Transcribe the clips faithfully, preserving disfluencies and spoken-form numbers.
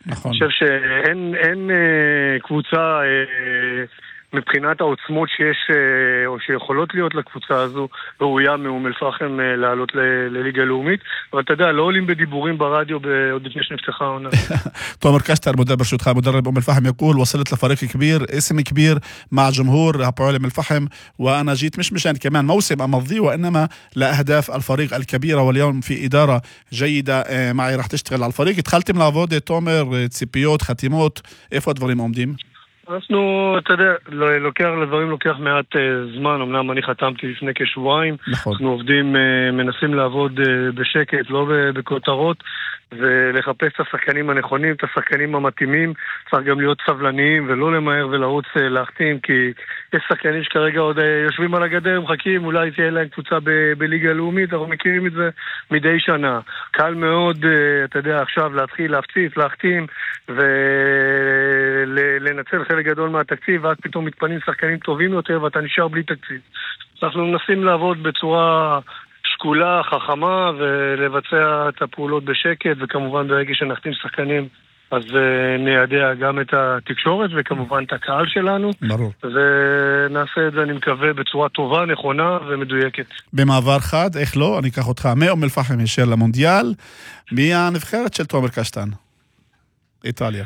נכון. אני חושב שאין אין, אה, קבוצה אה, מבחינת העוצמות שיש אה, או שיכולות להיות לקבוצה הזו ראויה מאום אל-פחם אה, לעלות ל- לליגה לאומית, אבל אתה יודע, לא עולים בדיבורים ברדיו עוד לפני שנפתחה העונה. تامر كشتر مدرب برشوتخا مدرب أم الفحم يقول وصلت لفريق كبير اسم كبير مع جمهور هابول أم الفحم وأنا جيت مش مشان كمان موسم أمضيه وإنما لأهداف الفريق الكبيرة واليوم في إدارة جيدة معي راح تشتغل على الفريق. התחלתם לעבוד תומר, ציפיות, חתימות, איפה הדברים עומדים? אנחנו, אתה יודע, לוקח, לדברים לוקח מעט זמן, אמנם אני חתמתי לפני כשבועיים, נכון. אנחנו עובדים, מנסים לעבוד בשקט, לא בכותרות, ולחפש את השחקנים הנכונים, את השחקנים המתאימים, צריך גם להיות סבלניים ולא למהר ולרוץ להחתים, כי יש שחקנים שכרגע עוד יושבים על הגדר, מחכים, אולי תהיה להם קבוצה ב- בליגה הלאומית, אנחנו מכירים את זה מדי שנה. קל מאוד, אתה יודע, עכשיו להתחיל להפציץ, להחתים ולנצל חלק גדול מהתקציב, ואז פתאום מתפנים שחקנים טובים יותר ואתה נשאר בלי תקציב. אנחנו מנסים לעבוד בצורה שקולה, חכמה, ולבצע את הפעולות בשקט, וכמובן ברגע שנחתים שחקנים, אז ניידע גם את התקשורת, וכמובן את הקהל שלנו. ברור. ונעשה את זה, אני מקווה, בצורה טובה, נכונה ומדויקת. במעבר חד, איך לא? אני אקח אותך מאום אל-פחם ישר למונדיאל. מי הנבחרת של תומר קשטן? איטליה.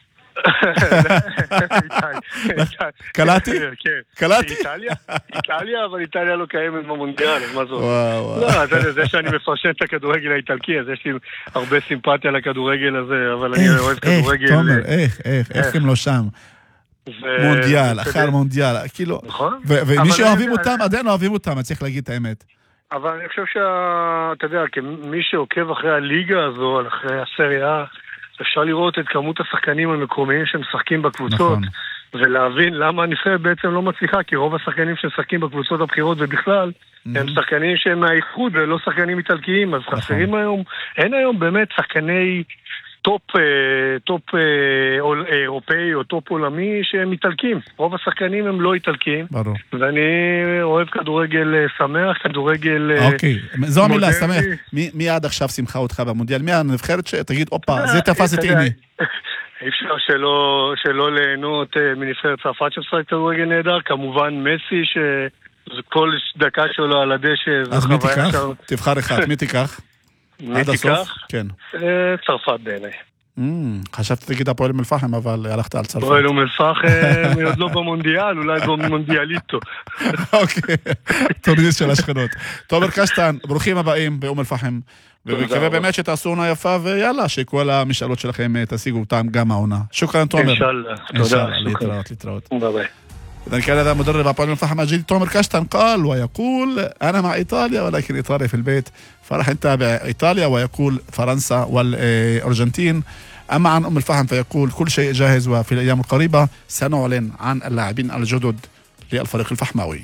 קלטי? קלטי? איטליה, אבל איטליה לא קיימת במונדיאל, אז מה זאת? לא, זה שאני מפרשן את הכדורגל האיטלקי, אז יש לי הרבה סימפתיה לכדורגל הזה, אבל אני אוהב כדורגל... איך, תומר, איך, איך, איך הם לא שם? מונדיאל, אחר מונדיאל, כאילו... ומי שאוהבים אותם, עדיין אוהבים אותם, אני צריך להגיד את האמת. אבל אני חושב שאתה יודע, כמי שעוקב אחרי הליגה הזו, אחרי הסריה, אפשר לראות את כמות השחקנים המקומיים שמשחקים בקבוצות, נכון. ולהבין למה הנבחרת בעצם לא מצליחה, כי רוב השחקנים שמשחקים בקבוצות הבחירות ובכלל, mm-hmm. הם שחקנים שהם מהאיחוד ולא שחקנים איטלקיים, אז נכון. חסרים היום, אין היום באמת שחקני טופ, טופ אירופאי או טופ עולמי שהם איטלקים. רוב השחקנים הם לא איטלקים. ברור. ואני אוהב כדורגל שמח, כדורגל... אוקיי, זו המילה, שמח. מי, מי עד עכשיו שמחה אותך במונדיאל? מי הנבחרת שתגיד, אופה, זה תפס את עיני. אי אפשר שלא, שלא ליהנות מנבחרת צרפת שמשחק כדורגל נהדר. כמובן מסי, שכל דקה שלו על הדשא... אז מי תיקח? תבחר אחד, מי תיקח? מי תיקח? כן. צרפת בעיניי. חשבתי תגיד הפועל אום אל-פחם, אבל הלכת על צרפת. הפועל אום אל-פחם עוד לא במונדיאל, אולי במונדיאליטו. אוקיי, טורניר של השכנות. תומר קשטן, ברוכים הבאים באום אל-פחם, ומקווה באמת שתעשו עונה יפה, ויאללה, שכל המשאלות שלכם תשיגו אותם גם העונה. שוקרן תומר. אינשאללה, תודה. להתראות, להתראות. ביי ביי. إذا كان هذا مدرب أبو الفحم الجديد تومر كاشتن قال ويقول أنا مع إيطاليا ولكن إيطاليا في البيت فراح نتابع إيطاليا ويقول فرنسا والأرجنتين. أما عن أم الفحم فيقول كل شيء جاهز وفي الأيام القريبة سنعلن عن اللاعبين الجدد للفريق الفحماوي.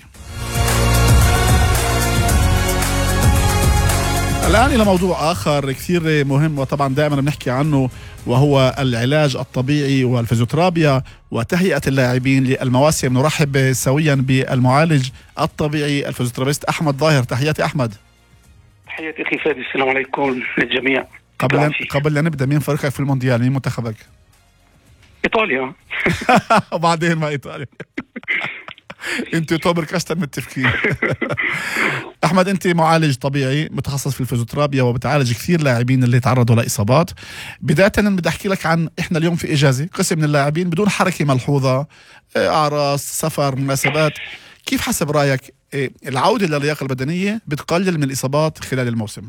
الآن إلى موضوع آخر كثير مهم وطبعا دائما بنحكي عنه وهو العلاج الطبيعي والفيزيوثيرابيا وتهيئة اللاعبين للمواسم. نرحب سويا بالمعالج الطبيعي الفيزيوثيرابيست أحمد ظاهر. تحياتي أحمد. تحياتي أخي فادي، السلام عليكم للجميع. قبل قبل لا نبدأ، مين فريقك في المونديال؟ مين منتخبك؟ إيطاليا. وبعدين ما إيطاليا. انت تومر كاشتن متفقين. احمد، انت معالج طبيعي متخصص في الفيزيوثيرابيا وبتعالج كثير لاعبين اللي تعرضوا لاصابات. بدايه بدي احكي لك عن احنا اليوم في اجازه، قسم من اللاعبين بدون حركه ملحوظه، اعراس، سفر، مناسبات. كيف حسب رايك العوده للياقه البدنيه بتقلل من الاصابات خلال الموسم؟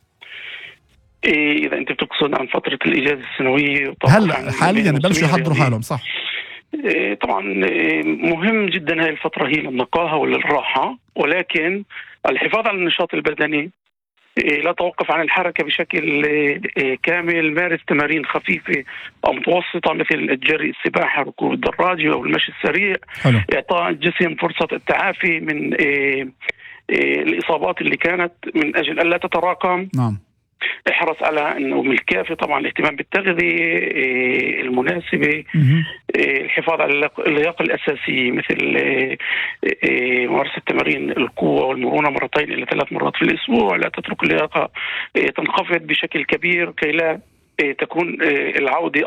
اذا انت بتقصد عن فتره الاجازه السنويه هلا حاليا بلشوا يحضروا حالهم، صح؟ طبعا مهم جدا هاي الفترة هي للنقاهة وللراحة، ولكن الحفاظ على النشاط البدني، لا توقف عن الحركة بشكل كامل، مارس تمارين خفيفة أو متوسطة مثل الجري، السباحة، ركوب الدراجة أو المشي السريع. حلو. إعطاء الجسم فرصة التعافي من الإصابات اللي كانت من أجل ألا تتراكم. نعم. احرص على انه من الكافي طبعا الاهتمام بالتغذيه المناسبه، الحفاظ على اللياقه الاساسيه مثل ممارسه تمارين القوه والمرونه مرتين الى ثلاث مرات في الاسبوع. لا تترك اللياقه تنخفض بشكل كبير كي لا تكون العوده